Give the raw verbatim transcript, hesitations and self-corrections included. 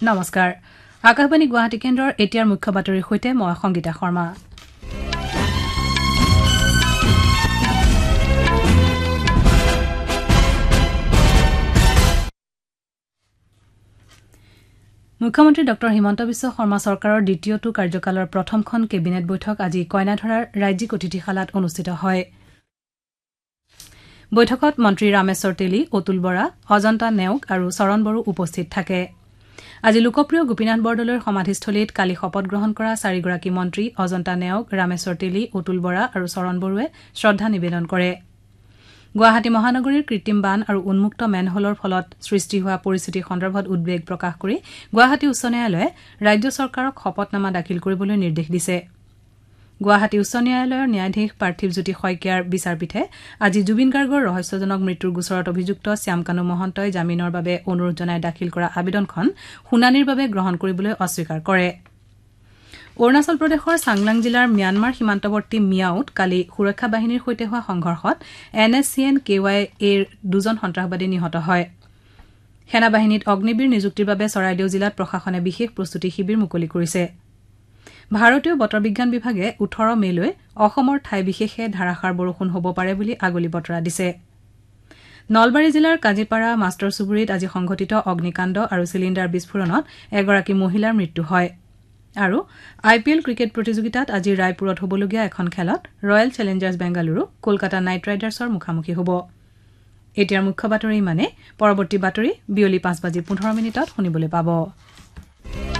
নমস্কাৰ আকাশবাণী গুৱাহাটী কেন্দ্ৰৰ এতিয়াৰ মুখ্য বাতৰিৰ সৈতে মই সংগীতা শৰ্মা মুখ্যমন্ত্ৰী ডক্টৰ হিমন্ত বিশ্ব শৰ্মা চৰকাৰৰ দ্বিতীয়টো কাৰ্যকালৰ প্ৰথমখন কেবিনেট বৈঠক আজি কইনাধৰাৰ ৰাজ্যিক অতিথিশালাত অনুষ্ঠিত হয় বৈঠকত মন্ত্ৰী ৰামেশ্বৰ তেলী অতুল বৰা অজন্তা নেওগ আৰু চৰণ বড়ো উপস্থিত থাকে আজি লোকপ্ৰিয় গোপীনাথ বৰদলৈৰ সমাধিস্থলীত কালি শপত গ্ৰহণ কৰা চাৰিগৰাকী মন্ত্ৰী অজন্তা নেওগ ৰামেশ্বৰ তেলী অতুল বৰা আৰু চৰণ বড়োৱে শ্ৰদ্ধা নিবেদন কৰে গুৱাহাটী মহানগৰীৰ কৃত্ৰিম বান আৰু উন্মুক্ত মেনহলৰ ফলত সৃষ্টি হোৱা পৰিস্থিতি সন্দৰ্ভত উদ্বেগ প্ৰকাশ কৰি গুৱাহাটী উচ্চ ন্যায়ালয়ে ৰাজ্য চৰকাৰক শপতনামা দাখিল কৰিবলৈ নিৰ্দেশ দিছে গুৱাহাটী উচ্চ ন্যায়ালয়ৰ ন্যায়াধীশ পাৰ্থিৱজ্যোতি শইকীয়াৰ বিচাৰপীঠে আজি জুবিন গাৰ্গৰ ৰহস্যজনক মৃত্যুৰ গোচৰত অভিযুক্ত শ্যামকানু মহন্তই জামিনৰ বাবে অনুৰোধ জনাই দাখিল কৰা আবেদনখন শুনানিৰ বাবে গ্ৰহণ কৰিবলৈ অস্বীকাৰ কৰে অৰুণাচল প্ৰদেশৰ চাংলাং জিলাৰ ম্যানমাৰ সীমান্তৱৰ্তী মিয়াওত কালি সুৰক্ষা বাহিনীৰ সৈতে হোৱা সংঘৰ্ষত N S C N K Y এৰ দুজন সন্ত্ৰাসবাদী নিহত হয় সেনাবাহিনীত অগ্নিবীৰ নিযুক্তিৰ বাবে চৰাইদেউ জিলাত প্ৰশাসনে বিশেষ প্ৰস্তুতি শিবিৰ মুকলি কৰিছে ভাৰতীয় বতৰ বিজ্ঞান বিভাগে ওঠৰ মেলৈ অসমৰ ঠাই বিশেষে ধাৰাসাৰ বৰষুণ হ'ব পাৰে বুলি আগলি বতৰা দিছে নলবাৰী জিলাৰ কাজিপাৰা মাষ্টৰ চুবুৰীত আজি সংঘটিত অগ্নিকাণ্ড আৰু চিলিণ্ডাৰ বিস্ফোৰণত এগৰাকী মহিলাৰ মৃত্যু হয় আৰু আই পি এল ক্ৰিকেট প্ৰতিযোগিতাত আজি ৰায়পুৰত হ'বলগীয়া এখন খেলত royal Challengers Bengaluru Kolkata night ৰাইডাৰ্ছৰ মুখামুখি হ'ব এতিয়াৰ মুখ্য বাতৰি ইমানে পৰৱৰ্তী বাতৰি বিয়লি পাঁচ বাজি পোন্ধৰ মিনিটত শুনিবলৈ পাব